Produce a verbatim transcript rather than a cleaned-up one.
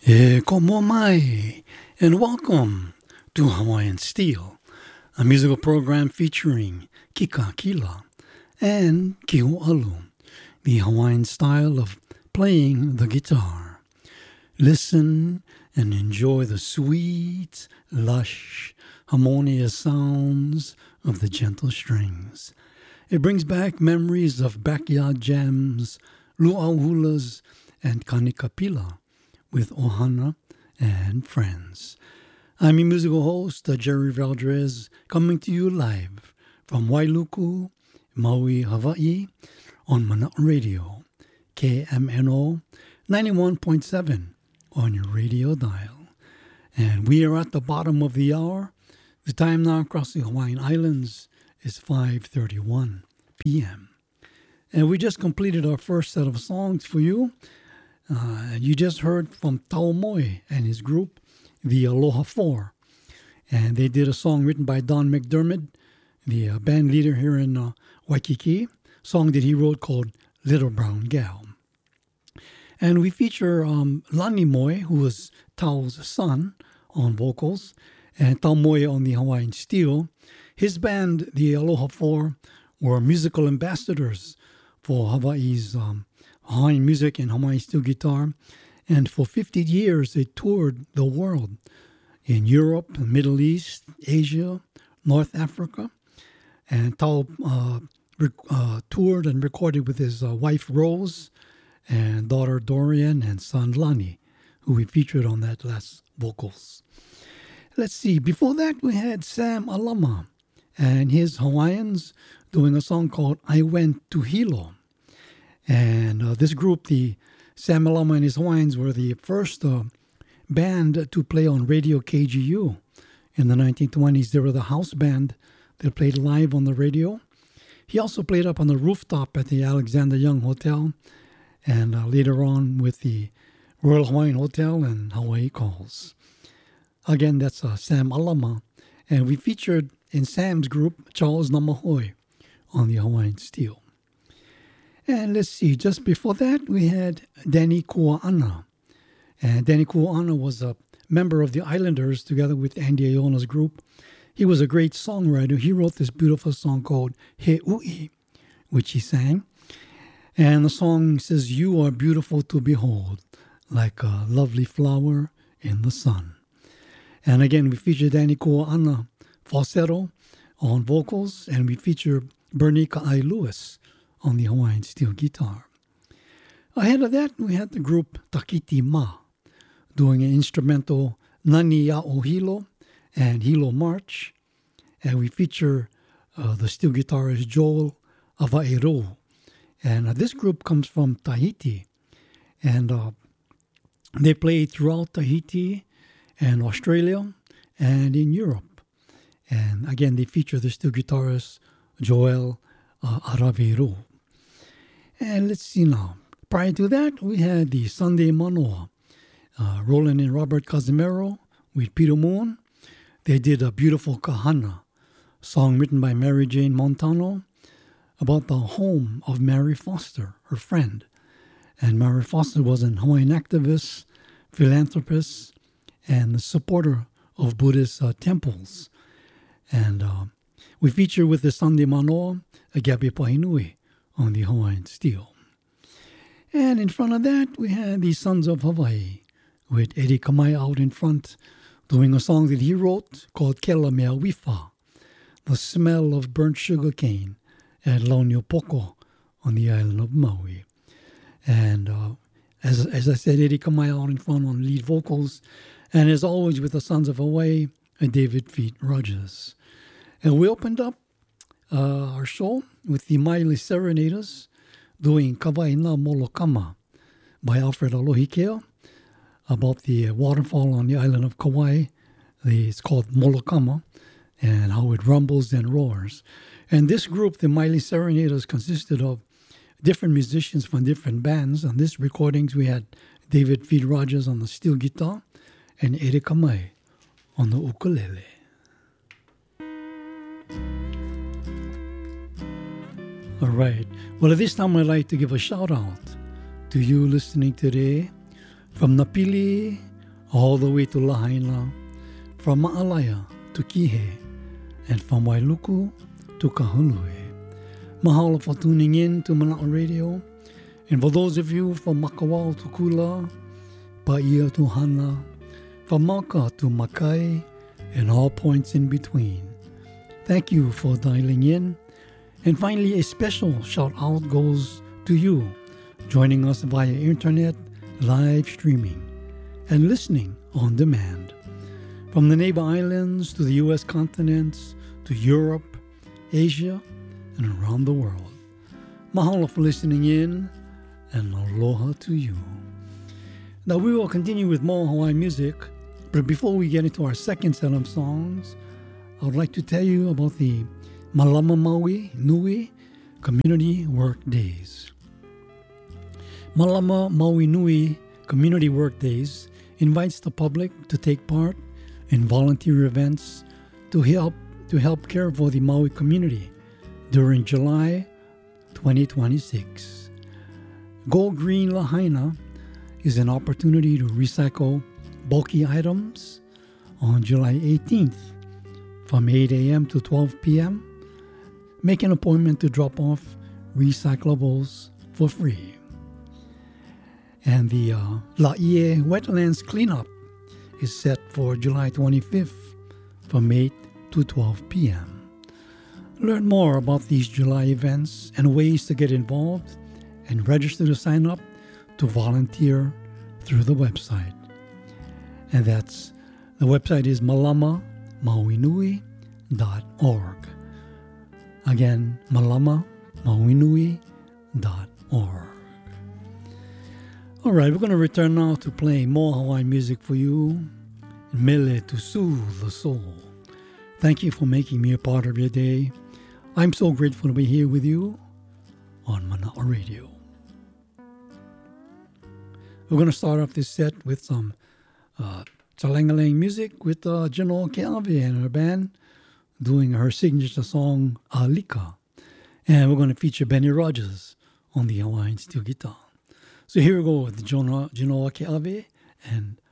E komo mai, and welcome to Hawaiian Steel, a musical program featuring Kika Kila and Kiho'alu, the Hawaiian style of playing the guitar. Listen and enjoy the sweet, lush, harmonious sounds of the gentle strings. It brings back memories of backyard jams, luau hulas, and kanikapila with ohana and friends. I'm your musical host, uh, Jerry Valdez, coming to you live from Wailuku, Maui, Hawaii, on Mana Radio, K M N O ninety-one point seven on your radio dial. And we are at the bottom of the hour. The time now across the Hawaiian Islands is five thirty-one p.m. And we just completed our first set of songs for you. Uh, you just heard from Taumoe and his group, the Aloha Four. And they did a song written by Don McDermott, the uh, band leader here in uh, Waikiki, song that he wrote called Little Brown Gal. And we feature um, Lani Moe, who was Tau's son, on vocals, and Taumoe on the Hawaiian Steel. His band, the Aloha Four, were musical ambassadors for Hawaii's um, Hawaiian music and Hawaiian steel guitar. And for fifty years, they toured the world in Europe, the Middle East, Asia, North Africa. And Tau uh, rec- uh, toured and recorded with his uh, wife, Rose, and daughter, Dorian, and son, Lani, who we featured on that last vocals. Let's see. Before that, we had Sam Alama and his Hawaiians doing a song called I Went to Hilo. And uh, this group, the Sam Alama and his Hawaiians, were the first uh, band to play on Radio K G U in the nineteen twenties. They were the house band that played live on the radio. He also played up on the rooftop at the Alexander Young Hotel, and uh, later on with the Royal Hawaiian Hotel and Hawaii Calls. Again, that's uh, Sam Alama. And we featured in Sam's group, Charles Namahoe on the Hawaiian Steel. And let's see, just before that, we had Danny Kua'ana. And Danny Kua'ana was a member of the Islanders together with Andy Iona's group. He was a great songwriter. He wrote this beautiful song called He Ui, which he sang. And the song says, you are beautiful to behold, like a lovely flower in the sun. And again, we feature Danny Kua'ana falsetto on vocals, and we feature Bernie Ka'ai Lewis on the Hawaiian steel guitar. Ahead of that, we had the group Takiti Ma doing an instrumental Nani Ya'o Hilo and Hilo March. And we feature uh, the steel guitarist Joel Avaero. And uh, this group comes from Tahiti. And uh, they played throughout Tahiti and Australia and in Europe. And again, they feature the steel guitarist Joel uh, Araveiro. And let's see now. Prior to that, we had the Sunday Manoa, uh, Roland and Robert Casimiro with Peter Moon. They did a beautiful Kahana, song written by Mary Jane Montano about the home of Mary Foster, her friend. And Mary Foster was an Hawaiian activist, philanthropist, and a supporter of Buddhist uh, temples. And uh, we feature with the Sunday Manoa, a Gabi Pahinui on the Hawaiian Steel. And in front of that, we had the Sons of Hawaii with Eddie Kamai out in front doing a song that he wrote called Kela Mea Wifa, the smell of burnt sugar cane at Launiopoko on the island of Maui. And uh, as, as I said, Eddie Kamai out in front on lead vocals, and as always with the Sons of Hawaii, and David Feet Rogers. And we opened up uh, our show with the Miley Serenaders doing Kawaina Molokama by Alfred Alohikea about the waterfall on the island of Kauai. It's called Molokama, and how it rumbles and roars. And this group, the Miley Serenaders, consisted of different musicians from different bands. On this recordings, we had David Feet Rogers on the steel guitar and Eddie Kamai on the ukulele. All right. Well, at this time, I'd like to give a shout out to you listening today from Napili, all the way to Lahaina, from Ma'alaya to Kihei, and from Wailuku to Kahului. Mahalo for tuning in to Mana'o Radio. And for those of you from Makawao to Kula, Paia to Hana, from Maka to Makai, and all points in between, thank you for dialing in. And finally, a special shout out goes to you, joining us via internet, live streaming, and listening on demand. From the neighbor islands to the U S continents, to Europe, Asia, and around the world. Mahalo for listening in, and aloha to you. Now we will continue with more Hawaiian music, but before we get into our second set of songs, I would like to tell you about the Malama Maui Nui Community Work Days. Malama Maui Nui Community Work Days invites the public to take part in volunteer events to help to help care for the Maui community during July twenty twenty-six. Go Green Lahaina is an opportunity to recycle bulky items on July eighteenth from eight a.m. to twelve p.m. Make an appointment to drop off recyclables for free. And the uh, Laie Wetlands Cleanup is set for July twenty-fifth from eight to twelve p.m. Learn more about these July events and ways to get involved and register to sign up to volunteer through the website. And that's, the website is malama maui nui dot org. Again, malama maui nui dot org. All right, we're going to return now to play more Hawaiian music for you. Mele to soothe the soul. Thank you for making me a part of your day. I'm so grateful to be here with you on Mana'o Radio. We're going to start off this set with some uh, Chalangalang music with uh, Genoa Keawe and her band doing her signature song, Alika. And we're going to feature Benny Rogers on the Hawaiian steel guitar. So here we go with Genoa Keawe and